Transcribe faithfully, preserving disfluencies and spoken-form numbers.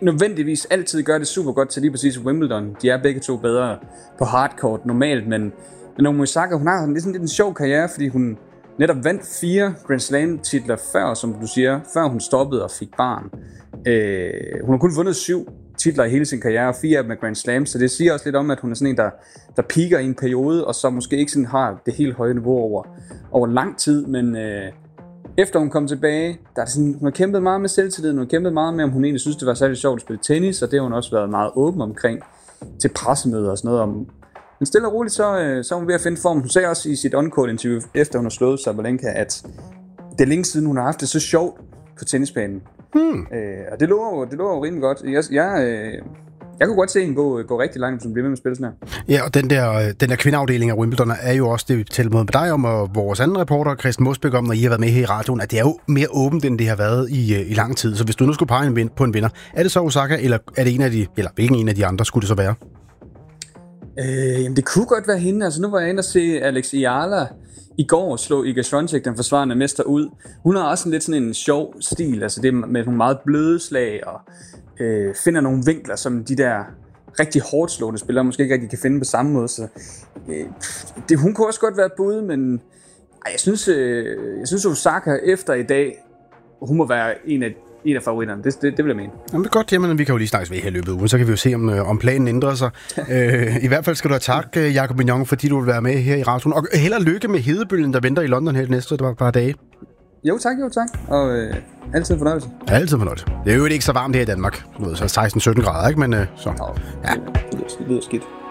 nødvendigvis altid gør det super godt til lige præcis Wimbledon. De er begge to bedre på hardcourt normalt, men, men Naomi Osaka, hun har ligesom lidt en sjov karriere, fordi hun netop vandt fire Grand Slam titler før, som du siger, før hun stoppede og fik barn. Øh, hun har kun vundet syv titler i hele sin karriere, og fire af dem med Grand Slam, så det siger også lidt om, at hun er sådan en, der, der piker i en periode, og så måske ikke sådan har det helt høje niveau over, over lang tid, men øh, efter hun kom tilbage, der er sådan, hun har kæmpet meget med selvtilliden, hun har kæmpet meget med, om hun egentlig synes, det var særlig sjovt at spille tennis, og det har hun også været meget åben omkring til pressemøder og sådan noget. Om, men stille og roligt, så, øh, så er hun ved at finde form. Hun sagde også i sit on-court interview, efter hun har slået Sabalenka, at det er længe siden, hun har haft det så sjovt på tennisbanen. Hmm. Øh, og det lover jo det lover jo rimelig godt. Jeg, jeg, øh, jeg kunne godt se hende gå, gå rigtig langt, hvis hun bliver med med at spille sådan her. Ja, og den der, den der kvindeafdeling af Wimbledon er jo også det, vi talte med dig om, og vores anden reporter, Christian Mosbæk, om, når I har været med her i radioen, at det er jo mere åbent, end det har været i, i lang tid. Så hvis du nu skulle pege en, på en vinder, er det så Osaka, eller er det en af de, eller hvilken en af de andre skulle det så være? Øh, jamen det kunne godt være hende. Altså nu var jeg inde og se Alex Iyala i går slå Iga Swiatek, den forsvarende mester, ud. Hun har også en lidt sådan en sjov stil, altså det med nogle meget bløde slag, og øh, finder nogle vinkler, som de der rigtig hårdt slående spillere måske ikke rigtig kan finde på samme måde. Så, øh, det, hun kunne også godt være et bud, men ej, jeg synes, øh, jeg synes Osaka efter i dag, hun må være en af En af favoritterne, det, det, det vil jeg mene. Jamen det er godt, jamen vi kan jo lige snakkes ved her i løbet af ugen, så kan vi jo se, om, om planen ændrer sig. øh, I hvert fald skal du have tak, Jacob Mignon, fordi du vil være med her i radioen. Og held og lykke med hedebølgen, der venter i London her de næste par dage. Jo tak, jo tak. Og øh, altid fornøjelse. Altid fornøjelse. Det er jo ikke så varmt her i Danmark. Nu ved, så seksten sytten grader, ikke? Men øh, så... Ja, det lyder skidt.